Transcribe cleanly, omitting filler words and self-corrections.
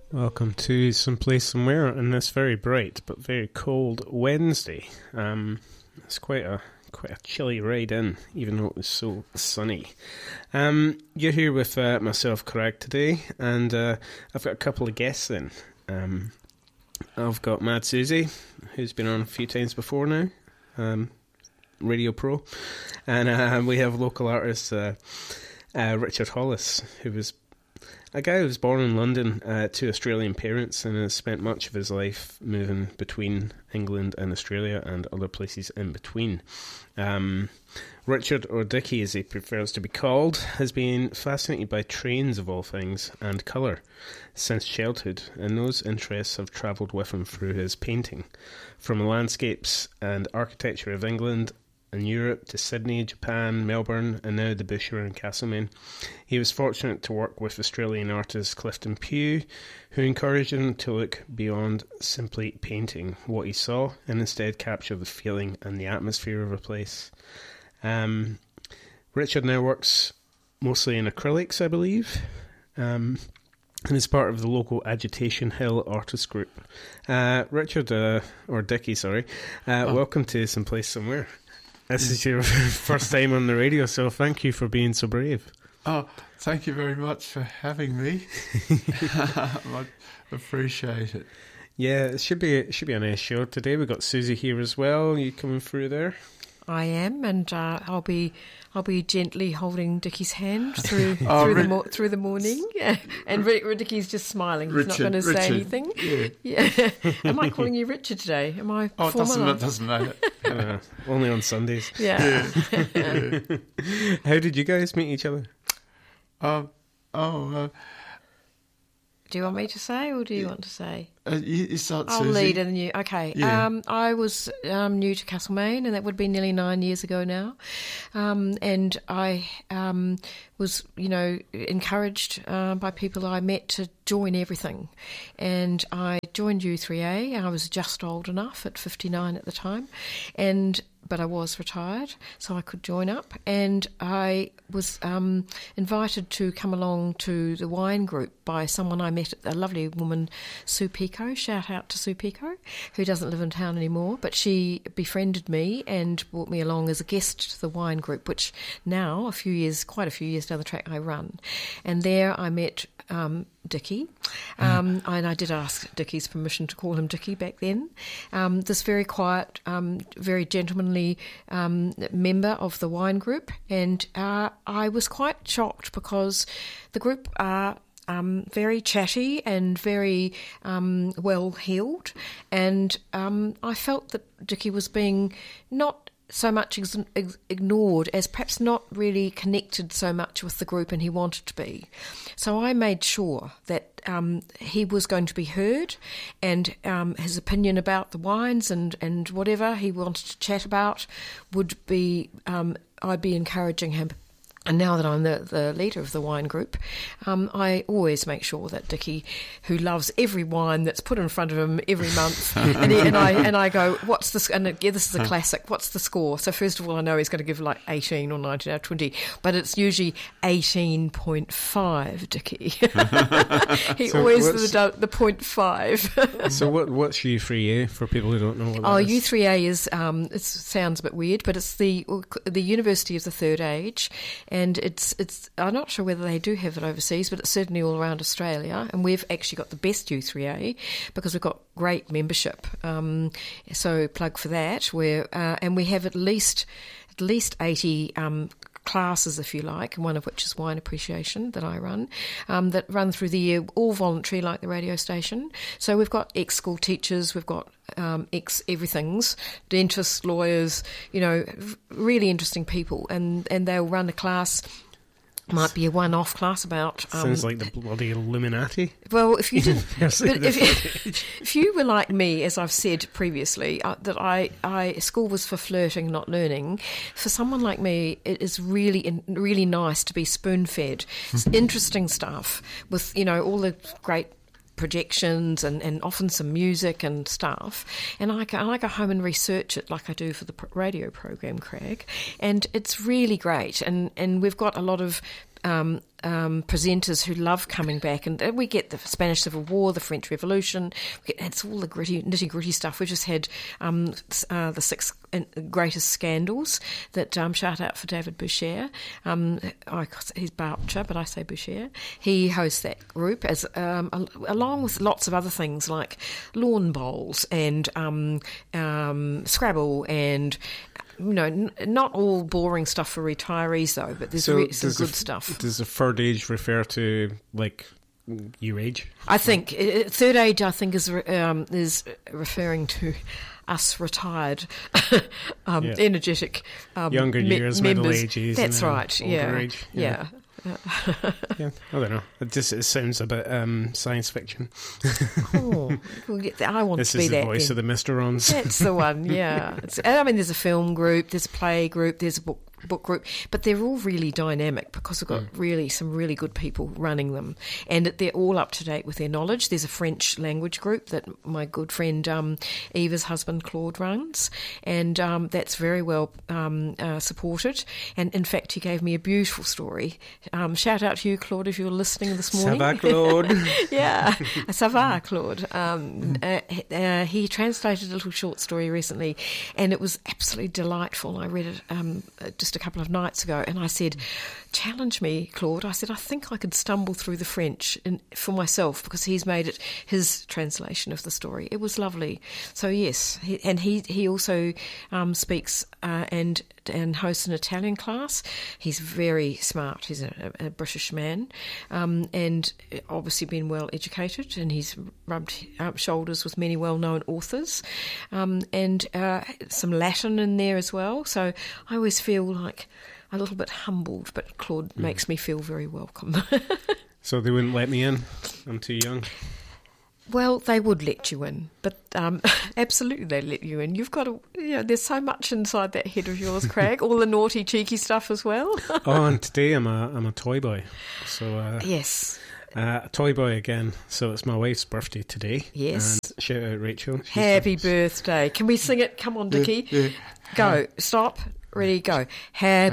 Welcome to Someplace Somewhere on this very bright but very cold Wednesday. It's quite a chilly ride in, even though it was so sunny. You're here with myself, Craig, today, and I've got a couple of guests in. I've got Mad Susie, who's been on a few times before now, Radio Pro, and we have local artist Richard Hollis, who was a guy who was born in London to Australian parents and has spent much of his life moving between England and Australia and other places in between. Richard, or Dickie as he prefers to be called, has been fascinated by trains of all things and colour since childhood, and those interests have travelled with him through his painting. From landscapes and architecture of England and Europe to Sydney, Japan, Melbourne, and now the Bushra and Castlemaine. He was fortunate to work with Australian artist Clifton Pugh, who encouraged him to look beyond simply painting what he saw and instead capture the feeling and the atmosphere of a place. Richard now works mostly in acrylics, I believe, and is part of the local Agitation Hill artist group. Richard, or Dickie, sorry, welcome to Someplace Somewhere. This is your first time on the radio, so thank you for being so brave. Oh, thank you very much for having me. I appreciate it. Yeah, it should be a nice show today. We've got Susie here as well. Are you coming through there? I am, and I'll be gently holding Dickie's hand through the morning. Yeah. And Dickie's just smiling. He's not going to say anything. Yeah. Am I calling you Richard today? Am I? Oh, it doesn't matter. Only on Sundays. Yeah. How did you guys meet each other? Do you want me to say, or do you want to say? You start, I'll Susie. lead and you. Okay. Yeah. I was new to Castlemaine, and that would be nearly 9 years ago now. And I was, encouraged by people I met to join everything. And I joined U3A. I was just old enough, at 59 at the time, but I was retired, so I could join up. And I was invited to come along to the wine group by someone I met, a lovely woman, Sue Pico. Shout out to Sue Pico, who doesn't live in town anymore, but she befriended me and brought me along as a guest to the wine group, which now, quite a few years down the track, I run. And there I met Dickie, and I did ask Dickie's permission to call him Dickie back then. This very quiet, very gentlemanly member of the wine group, and I was quite shocked because the group are very chatty and very well-heeled, and I felt that Dickie was being not so much ignored as perhaps not really connected so much with the group, and he wanted to be. So I made sure that he was going to be heard, and his opinion about the wines and whatever he wanted to chat about would be, I'd be encouraging him. And now that I'm the leader of the wine group, I always make sure that Dickie, who loves every wine that's put in front of him every month, and I go, what's this? And this is a classic. What's the score? So first of all, I know he's going to give like 18 or 19 or 20, but it's usually 18.5. Dickie, he So always the 0.5. So what's U3A for people who don't know what that is? U3A is it sounds a bit weird, but it's the University of the Third Age. And it's I'm not sure whether they do have it overseas, but it's certainly all around Australia. And we've actually got the best U3A because we've got great membership. So plug for that. And we have at least 80 classes, if you like, and one of which is wine appreciation that I run, that run through the year, all voluntary, like the radio station. So we've got ex-school teachers, we've got ex-everythings, dentists, lawyers, really interesting people, and they'll run a class. Might be a one-off class about... Sounds like the bloody Illuminati. Well, if you didn't... if you were like me, as I've said previously, that school was for flirting, not learning, for someone like me, it is really, really nice to be spoon-fed. It's interesting stuff with, all the great projections and often some music and stuff, and I go home and research it like I do for the radio program, Craig, and it's really great, and we've got a lot of presenters who love coming back, and we get the Spanish Civil War, the French Revolution. It's all the nitty gritty stuff. We just had the 6 greatest scandals. That shout out for David Boucher. He's Boucher, but I say Boucher. He hosts that group as along with lots of other things like lawn bowls and Scrabble and. Not all boring stuff for retirees though, but there's some good stuff. Does the third age refer to like your age? I think third age. I think is referring to us retired, energetic younger years, members. middle ages. That's right. Older age. Yeah. Yeah, I don't know. It sounds a bit science fiction. I want this to be is the that. voice of the Mr. Rons. That's the one. Yeah. There's a film group, there's a play group, there's a book group, but they're all really dynamic because we've got some really good people running them, and they're all up to date with their knowledge. There's a French language group that my good friend Eva's husband Claude runs, and that's very well supported. And in fact, he gave me a beautiful story. Shout out to you, Claude, if you're listening this morning. Ça va, Claude? Yeah, ça va, Claude. He translated a little short story recently, and it was absolutely delightful. I read it just a couple of nights ago, and I said, challenge me, Claude. I said, I think I could stumble through the French for myself, because he's made it his translation of the story. It was lovely. So yes, he also speaks and hosts an Italian class. He's very smart. He's a British man, and obviously been well educated, and he's rubbed shoulders with many well-known authors, and some Latin in there as well. So I always feel like a little bit humbled, but Claude makes me feel very welcome. So they wouldn't let me in? I'm too young? Well, they would let you in, but absolutely they'd let you in. You've got to, there's so much inside that head of yours, Craig, all the naughty, cheeky stuff as well. And today I'm a toy boy. So yes. A toy boy again. So it's my wife's birthday today. Yes. And shout out Rachel. Happy birthday. Can we sing it? Come on, Dickie. Yeah. Go. Stop. Ready, go. Happy